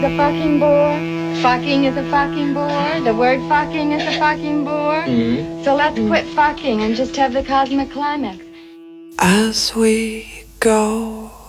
A fucking bore. Fucking is a fucking bore. The word fucking is a fucking bore. So let's quit fucking and just have the cosmic climax. As we go